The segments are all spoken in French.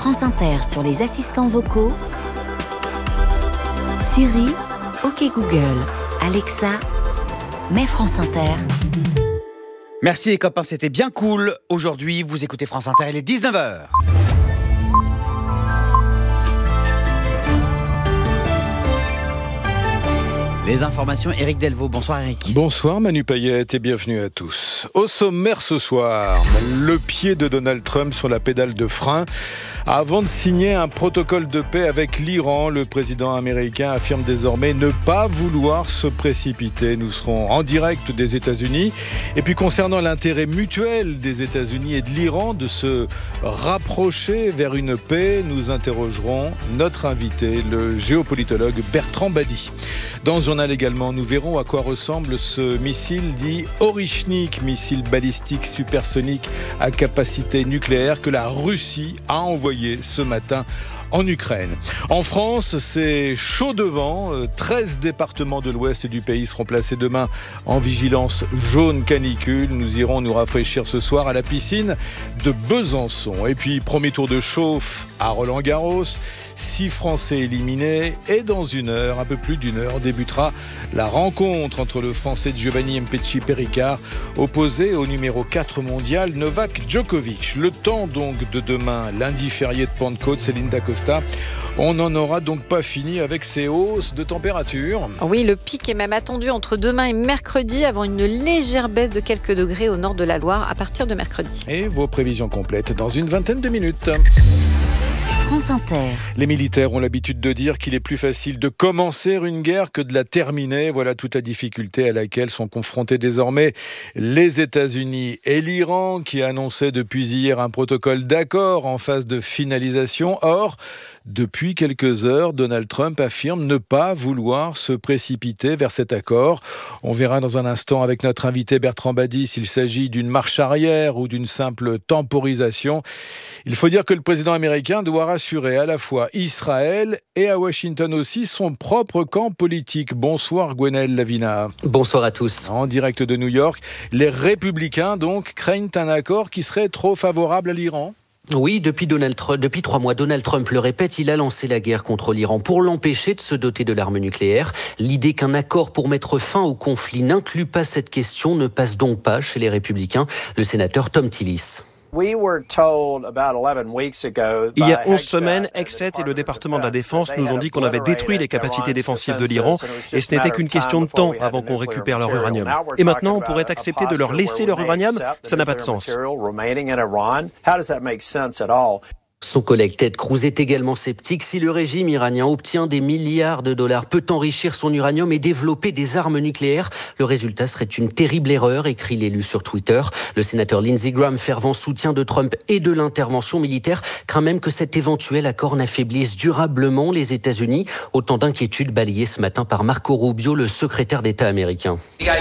France Inter sur les assistants vocaux. Siri, OK Google, Alexa, mets France Inter. Merci les copains, c'était bien cool. Aujourd'hui, vous écoutez France Inter, il est 19h. Les informations, Éric Delvaux. Bonsoir Éric. Bonsoir Manu Payette et bienvenue à tous. Au sommaire ce soir, le pied de Donald Trump sur la pédale de frein. Avant de signer un protocole de paix avec l'Iran, le président américain affirme désormais ne pas vouloir se précipiter. Nous serons en direct des États-Unis. Et puis concernant l'intérêt mutuel des États-Unis et de l'Iran de se rapprocher vers une paix, nous interrogerons notre invité, le géopolitologue Bertrand Badi. Dans ce journal également, nous verrons à quoi ressemble ce missile dit Orychnik, missile balistique supersonique à capacité nucléaire que la Russie a envoyé ce matin en Ukraine. En France, c'est chaud devant. 13 départements de l'ouest du pays seront placés demain en vigilance jaune canicule. Nous irons nous rafraîchir ce soir à la piscine de Besançon. Et puis, premier tour de chauffe à Roland-Garros. 6 Français éliminés et dans une heure, un peu plus d'une heure, débutera la rencontre entre le Français Giovanni Mpetshi-Perricard opposé au numéro 4 mondial Novak Djokovic. Le temps donc de demain, lundi férié de Pentecôte, Céline Dacosta. On n'en aura donc pas fini avec ces hausses de température. Oui, le pic est même attendu entre demain et mercredi avant une légère baisse de quelques degrés au nord de la Loire à partir de mercredi. Et vos prévisions complètes dans une vingtaine de minutes. France Inter. Les militaires ont l'habitude de dire qu'il est plus facile de commencer une guerre que de la terminer. Voilà toute la difficulté à laquelle sont confrontés désormais les États-Unis et l'Iran qui annonçaient depuis hier un protocole d'accord en phase de finalisation. Or, depuis quelques heures, Donald Trump affirme ne pas vouloir se précipiter vers cet accord. On verra dans un instant avec notre invité Bertrand Badi s'il s'agit d'une marche arrière ou d'une simple temporisation. Il faut dire que le président américain doit rassurer à la fois Israël et à Washington aussi son propre camp politique. Bonsoir Gwenaëlle Lavina. Bonsoir à tous. En direct de New York, les républicains donc craignent un accord qui serait trop favorable à l'Iran. Oui, depuis 3 mois, Donald Trump le répète, il a lancé la guerre contre l'Iran pour l'empêcher de se doter de l'arme nucléaire. L'idée qu'un accord pour mettre fin au conflit n'inclut pas cette question ne passe donc pas chez les républicains. Le sénateur Thom Tillis. Il y a 11 semaines, Hexet et le département de la Défense nous ont dit qu'on avait détruit les capacités défensives de l'Iran et ce n'était qu'une question de temps avant qu'on récupère leur uranium. Et maintenant, on pourrait accepter de leur laisser leur uranium ? Ça n'a pas de sens. Son collègue Ted Cruz est également sceptique. Si le régime iranien obtient des milliards de dollars, peut enrichir son uranium et développer des armes nucléaires, le résultat serait une terrible erreur, écrit l'élu sur Twitter. Le sénateur Lindsey Graham, fervent soutien de Trump et de l'intervention militaire, craint même que cet éventuel accord n'affaiblisse durablement les États-Unis. Autant d'inquiétudes balayées ce matin par Marco Rubio, le secrétaire d'État américain.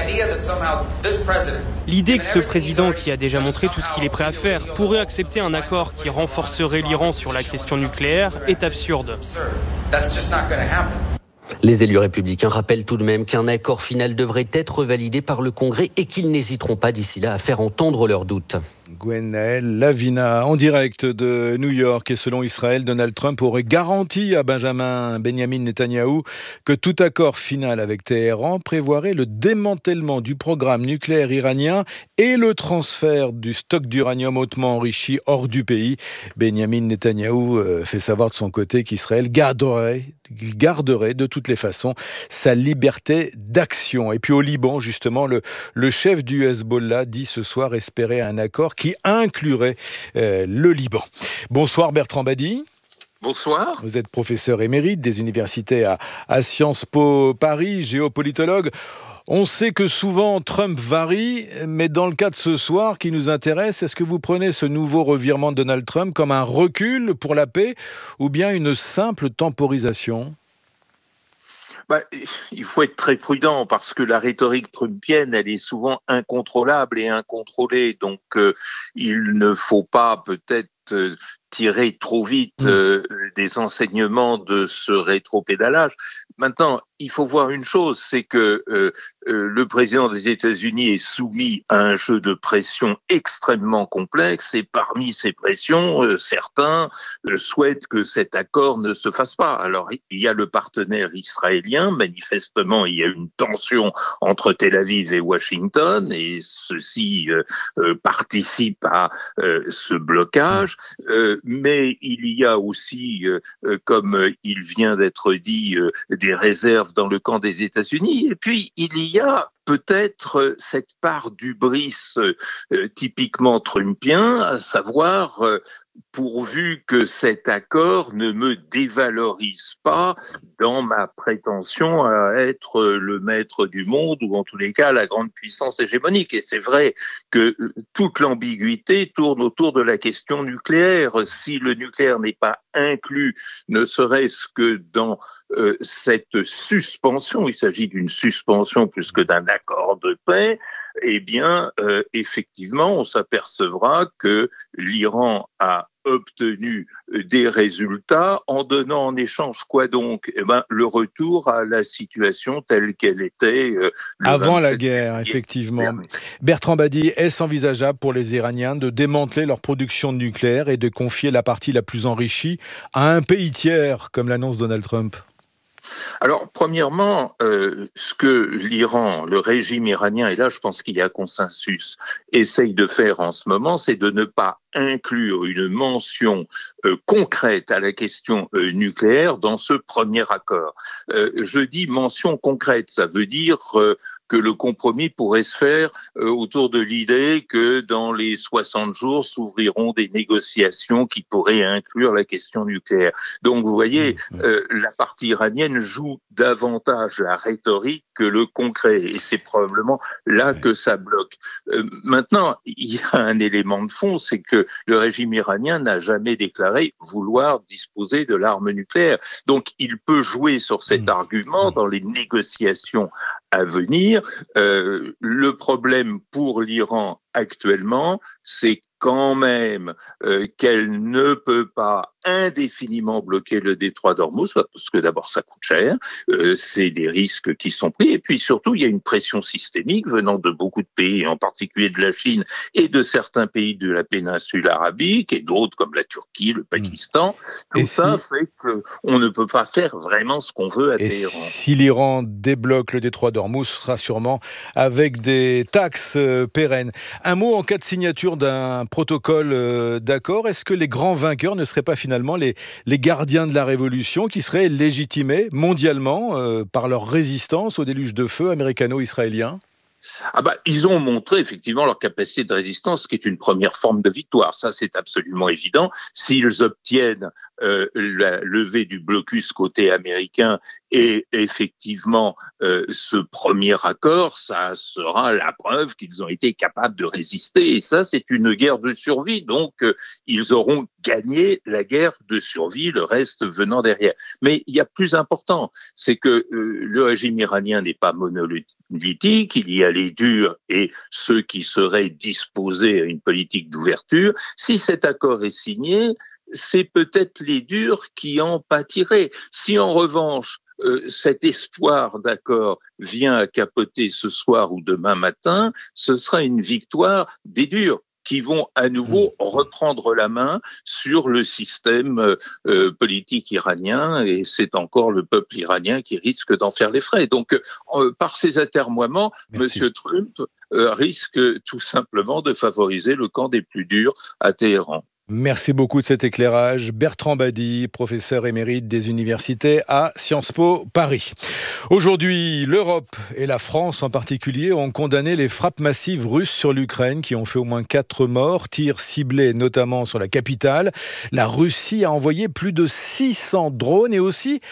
L'idée que ce président, qui a déjà montré tout ce qu'il est prêt à faire, pourrait accepter un accord qui renforcerait l'Iran sur la question nucléaire est absurde. Les élus républicains rappellent tout de même qu'un accord final devrait être validé par le Congrès et qu'ils n'hésiteront pas d'ici là à faire entendre leurs doutes. Gwenaëlle Lavina, en direct de New York. Et selon Israël, Donald Trump aurait garanti à Benjamin Netanyahou que tout accord final avec Téhéran prévoirait le démantèlement du programme nucléaire iranien et le transfert du stock d'uranium hautement enrichi hors du pays. Benjamin Netanyahou fait savoir de son côté qu'Israël garderait de toutes les façons sa liberté d'action. Et puis au Liban, justement, le chef du Hezbollah dit ce soir espérer un accord qui inclurait le Liban. Bonsoir Bertrand Badi. Bonsoir. Vous êtes professeur émérite des universités à Sciences Po Paris, géopolitologue. On sait que souvent Trump varie, mais dans le cas de ce soir qui nous intéresse, est-ce que vous prenez ce nouveau revirement de Donald Trump comme un recul pour la paix ou bien une simple temporisation ? Il faut être très prudent parce que la rhétorique trumpienne, elle est souvent incontrôlable et incontrôlée. Donc, il ne faut pas peut-être tirer trop vite des enseignements de ce rétropédalage. Maintenant, il faut voir une chose, c'est que le président des États-Unis est soumis à un jeu de pression extrêmement complexe et parmi ces pressions, certains souhaitent que cet accord ne se fasse pas. Alors, il y a le partenaire israélien, manifestement, il y a une tension entre Tel Aviv et Washington et ceci participe à ce blocage, mais il y a aussi, comme il vient d'être dit, des réserves dans le camp des États-Unis. Et puis, il y a peut-être cette part d'hubris typiquement trumpien, à savoir pourvu que cet accord ne me dévalorise pas dans ma prétention à être le maître du monde ou en tous les cas la grande puissance hégémonique. Et c'est vrai que toute l'ambiguïté tourne autour de la question nucléaire. Si le nucléaire n'est pas inclus, ne serait-ce que dans cette suspension, il s'agit d'une suspension plus que d'un accord de paix, eh bien, effectivement, on s'apercevra que l'Iran a obtenu des résultats en donnant en échange quoi donc ? Eh ben, le retour à la situation telle qu'elle était avant la guerre, effectivement. Bertrand Badi, est-ce envisageable pour les Iraniens de démanteler leur production nucléaire et de confier la partie la plus enrichie à un pays tiers, comme l'annonce Donald Trump ? Alors, premièrement, ce que l'Iran, le régime iranien, et là je pense qu'il y a consensus, essaye de faire en ce moment, c'est de ne pas inclure une mention concrète à la question nucléaire dans ce premier accord. Je dis mention concrète, ça veut dire que le compromis pourrait se faire autour de l'idée que dans les 60 jours s'ouvriront des négociations qui pourraient inclure la question nucléaire. Donc vous voyez, la partie iranienne joue davantage la rhétorique que le concret, et c'est probablement là que ça bloque. Maintenant, il y a un élément de fond, c'est que le régime iranien n'a jamais déclaré vouloir disposer de l'arme nucléaire. Donc, il peut jouer sur cet argument dans les négociations à venir. Le problème pour l'Iran actuellement, c'est quand même qu'elle ne peut pas indéfiniment bloquer le détroit d'Ormuz, parce que d'abord ça coûte cher, c'est des risques qui sont pris, et puis surtout il y a une pression systémique venant de beaucoup de pays, en particulier de la Chine et de certains pays de la péninsule arabique, et d'autres comme la Turquie, le Pakistan. Tout ça fait qu'on ne peut pas faire vraiment ce qu'on veut à Téhéran. Si l'Iran débloque le détroit d'Ormuz, ce sera sûrement avec des taxes pérennes. Un mot en cas de signature d'un protocole d'accord. Est-ce que les grands vainqueurs ne seraient pas finalement les gardiens de la révolution qui seraient légitimés mondialement par leur résistance au déluge de feu américano-israélien ? Ils ont montré effectivement leur capacité de résistance, ce qui est une première forme de victoire. Ça, c'est absolument évident. S'ils obtiennent la levée du blocus côté américain et effectivement ce premier accord, ça sera la preuve qu'ils ont été capables de résister. Et ça, c'est une guerre de survie. Donc, ils auront gagné la guerre de survie, le reste venant derrière. Mais il y a plus important, c'est que le régime iranien n'est pas monolithique. Il y a les durs et ceux qui seraient disposés à une politique d'ouverture. Si cet accord est signé, c'est peut-être les durs qui en pâtiraient. Si en revanche, cet espoir d'accord vient à capoter ce soir ou demain matin, ce sera une victoire des durs qui vont à nouveau reprendre la main sur le système politique iranien, et c'est encore le peuple iranien qui risque d'en faire les frais. Donc, par ces atermoiements, M. Trump risque tout simplement de favoriser le camp des plus durs à Téhéran. Merci beaucoup de cet éclairage. Bertrand Badi, professeur émérite des universités à Sciences Po Paris. Aujourd'hui, l'Europe et la France en particulier ont condamné les frappes massives russes sur l'Ukraine qui ont fait au moins 4 morts, tirs ciblés notamment sur la capitale. La Russie a envoyé plus de 600 drones et aussi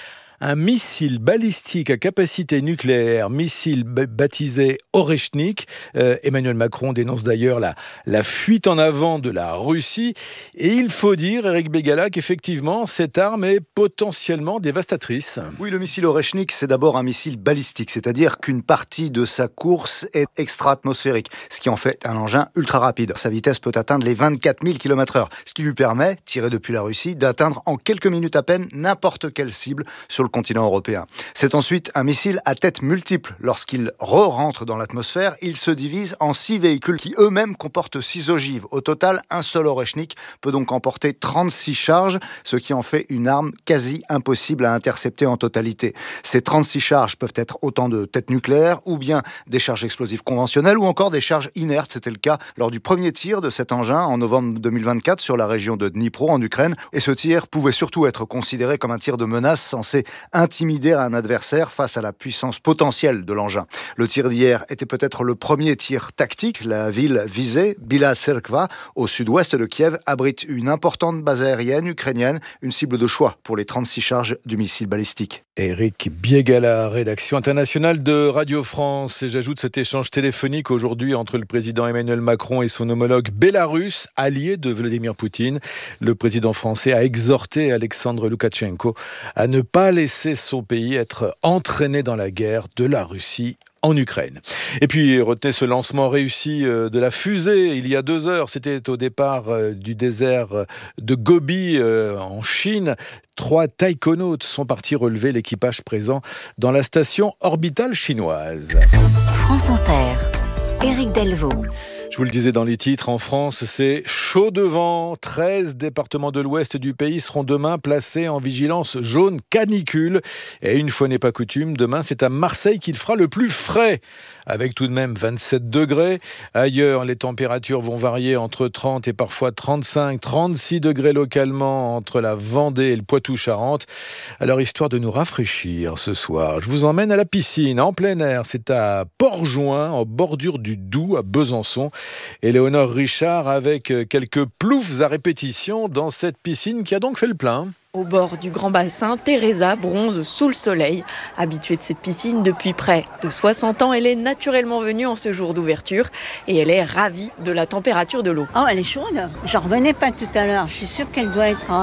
un missile balistique à capacité nucléaire, missile baptisé Oreshnik. Emmanuel Macron dénonce d'ailleurs la fuite en avant de la Russie. Et il faut dire, Éric Bégala, qu'effectivement, cette arme est potentiellement dévastatrice. Oui, le missile Oreshnik, c'est d'abord un missile balistique, c'est-à-dire qu'une partie de sa course est extra-atmosphérique, ce qui en fait un engin ultra rapide. Sa vitesse peut atteindre les 24 000 km/h, ce qui lui permet, tiré depuis la Russie, d'atteindre en quelques minutes à peine n'importe quelle cible sur le continent européen. C'est ensuite un missile à tête multiple. Lorsqu'il rentre dans l'atmosphère, il se divise en 6 véhicules qui eux-mêmes comportent 6 ogives. Au total, un seul Oreshnik peut donc emporter 36 charges, ce qui en fait une arme quasi impossible à intercepter en totalité. Ces 36 charges peuvent être autant de têtes nucléaires ou bien des charges explosives conventionnelles ou encore des charges inertes. C'était le cas lors du premier tir de cet engin en novembre 2024 sur la région de Dnipro en Ukraine. Et ce tir pouvait surtout être considéré comme un tir de menace censé intimider un adversaire face à la puissance potentielle de l'engin. Le tir d'hier était peut-être le premier tir tactique. La ville visée, Bila Tserkva, au sud-ouest de Kiev, abrite une importante base aérienne ukrainienne, une cible de choix pour les 36 charges du missile balistique. Éric Bégala, rédaction internationale de Radio France. Et j'ajoute cet échange téléphonique aujourd'hui entre le président Emmanuel Macron et son homologue bélarusse, allié de Vladimir Poutine. Le président français a exhorté Alexandre Loukachenko à ne pas laisser son pays être entraîné dans la guerre de la Russie en Ukraine. Et puis, retenez ce lancement réussi de la fusée il y a 2 heures. C'était au départ du désert de Gobi en Chine. 3 taïkonautes sont partis relever l'équipage présent dans la station orbitale chinoise. France Inter, Éric Delvaux. Je vous le disais dans les titres, en France, c'est chaud devant. 13 départements de l'ouest du pays seront demain placés en vigilance jaune canicule. Et une fois n'est pas coutume, demain, c'est à Marseille qu'il fera le plus frais, avec tout de même 27 degrés. Ailleurs, les températures vont varier entre 30 et parfois 35, 36 degrés localement entre la Vendée et le Poitou-Charentes. Alors, histoire de nous rafraîchir ce soir, je vous emmène à la piscine, en plein air. C'est à Port-Jouin, en bordure du Doubs, à Besançon. Éléonore Richard avec quelques ploufs à répétition dans cette piscine qui a donc fait le plein. Au bord du grand bassin, Teresa bronze sous le soleil. Habituée de cette piscine depuis près de 60 ans, elle est naturellement venue en ce jour d'ouverture et elle est ravie de la température de l'eau. Oh, elle est chaude. J'en revenais pas tout à l'heure. Je suis sûre qu'elle doit être,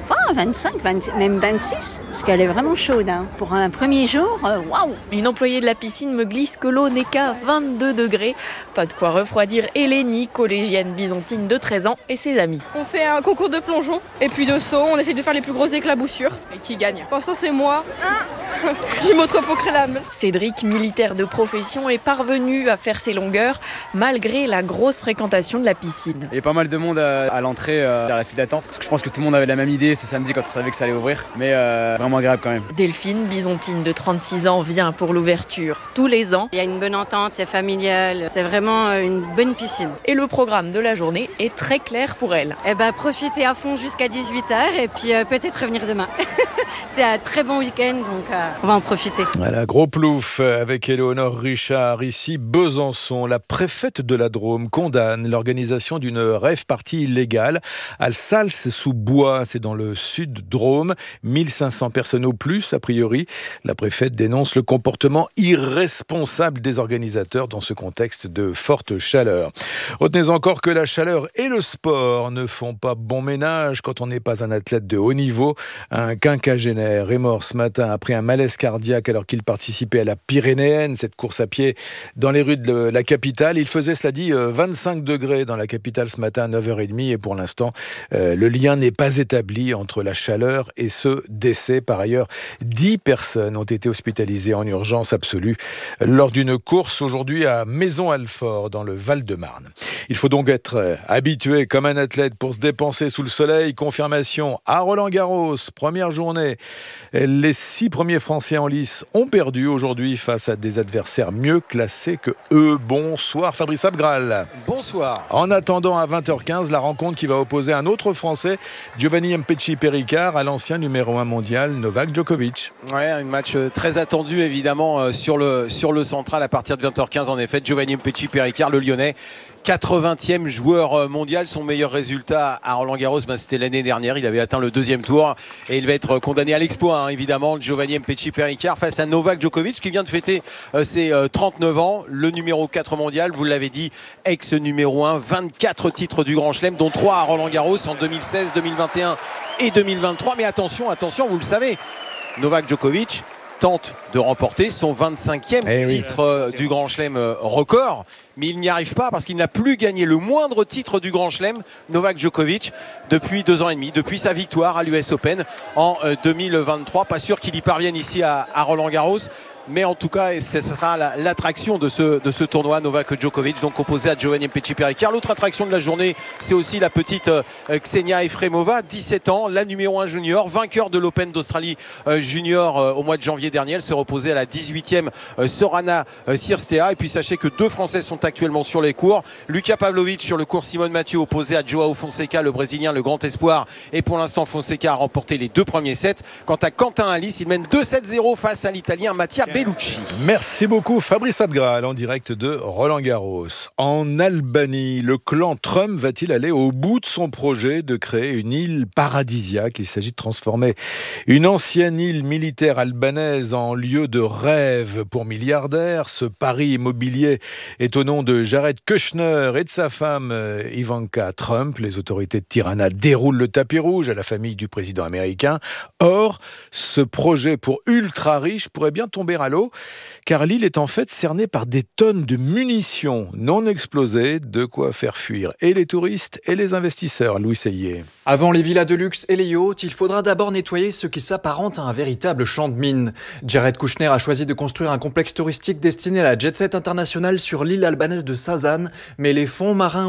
25, 26, même 26, parce qu'elle est vraiment chaude. Pour un premier jour, waouh. Une employée de la piscine me glisse que l'eau n'est qu'à 22 degrés. Pas de quoi refroidir Hélénie, collégienne byzantine de 13 ans, et ses amis. On fait un concours de plongeon et puis de saut. On essaie de faire les plus grosses éclaboussures. Et qui gagne? Pour ça, c'est moi. Je m'auto-proclame. Cédric, militaire de profession, est parvenu à faire ses longueurs malgré la grosse fréquentation de la piscine. Il y a pas mal de monde à l'entrée vers la file d'attente parce que je pense que tout le monde avait la même idée ce samedi quand on savait que ça allait ouvrir, mais vraiment agréable quand même. Delphine, byzantine de 36 ans, vient pour l'ouverture tous les ans. Il y a une bonne entente, c'est familial, c'est vraiment une bonne piscine. Et le programme de la journée est très clair pour elle. Profiter à fond jusqu'à 18h et puis peut-être revenir demain. C'est un très bon week-end, donc on va en profiter. Voilà, gros plouf avec Éléonore Richard. Ici, Besançon, la préfète de la Drôme condamne l'organisation d'une rave party illégale à Sals-sous-Bois. C'est dans le sud Drôme. 1500 personnes au plus, a priori. La préfète dénonce le comportement irresponsable des organisateurs dans ce contexte de forte chaleur. Retenez encore que la chaleur et le sport ne font pas bon ménage quand on n'est pas un athlète de haut niveau. Un quinquagénaire est mort ce matin après un malaise cardiaque alors qu'il participait à la Pyrénéenne, cette course à pied dans les rues de la capitale. Il faisait, cela dit, 25 degrés dans la capitale ce matin à 9h30 et pour l'instant, le lien n'est pas établi entre la chaleur et ce décès. Par ailleurs, 10 personnes ont été hospitalisées en urgence absolue lors d'une course aujourd'hui à Maison-Alfort dans le Val-de-Marne. Il faut donc être habitué comme un athlète pour se dépenser sous le soleil. Confirmation à Roland-Garros, première journée. Les 6 premiers Français en lice ont perdu aujourd'hui face à des adversaires mieux classés que eux. Bonsoir Fabrice Abgral. Bonsoir. En attendant à 20h15, la rencontre qui va opposer un autre Français, Giovanni Mpetshi-Perricard, à l'ancien numéro 1 mondial Novak Djokovic. Ouais, un match très attendu évidemment sur le central à partir de 20h15 en effet. Giovanni Mpetshi-Perricard, le Lyonnais, 80e joueur mondial. Son meilleur résultat à Roland-Garros, c'était l'année dernière. Il avait atteint le 2e tour et il va être condamné à l'exploit, évidemment. Giovanni Mpetshi-Perricard face à Novak Djokovic qui vient de fêter ses 39 ans. Le numéro 4 mondial, vous l'avez dit, ex-numéro 1. 24 titres du Grand Chelem, dont 3 à Roland-Garros en 2016, 2021 et 2023. Mais attention, vous le savez, Novak Djokovic tente de remporter son 25e titre du Grand Chelem record, mais il n'y arrive pas parce qu'il n'a plus gagné le moindre titre du Grand Chelem, Novak Djokovic, depuis 2 ans et demi, depuis sa victoire à l'US Open en 2023. Pas sûr qu'il y parvienne ici à Roland-Garros, mais en tout cas, ce sera l'attraction de ce tournoi, Novak Djokovic, donc opposé à Giovanni Mpetshi-Perricard. L'autre attraction de la journée, c'est aussi la petite Ksenia Efremova, 17 ans, la numéro 1 junior, vainqueur de l'Open d'Australie junior au mois de janvier dernier. Elle s'est reposée à la 18e Sorana Cirstea. Et puis sachez que 2 Français sont actuellement sur les cours. Luka Pavlovic sur le cours Simone Mathieu, opposé à Joao Fonseca, le Brésilien, le grand espoir. Et pour l'instant, Fonseca a remporté les 2 premiers sets. Quant à Quentin Halys, il mène 2-7-0 face à l'Italien Mattia Bellucci. Merci beaucoup Fabrice Abgral en direct de Roland-Garros. En Albanie, le clan Trump va-t-il aller au bout de son projet de créer une île paradisiaque? Il s'agit de transformer une ancienne île militaire albanaise en lieu de rêve pour milliardaires. Ce pari immobilier est au nom de Jared Kushner et de sa femme Ivanka Trump. Les autorités de Tirana déroulent le tapis rouge à la famille du président américain. Or, ce projet pour ultra riches pourrait bien tomber à l'eau, car l'île est en fait cernée par des tonnes de munitions non explosées, de quoi faire fuir et les touristes et les investisseurs. Louis Seillier. Avant les villas de luxe et les yachts, il faudra d'abord nettoyer ce qui s'apparente à un véritable champ de mines. Jared Kushner a choisi de construire un complexe touristique destiné à la jet-set internationale sur l'île albanaise de Sazan, mais les fonds marins